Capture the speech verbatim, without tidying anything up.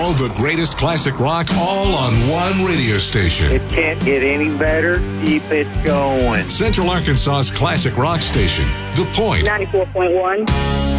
All the greatest classic rock, all on one radio station. It can't get any better. Keep it going. Central Arkansas's classic rock station, The Point. ninety-four point one.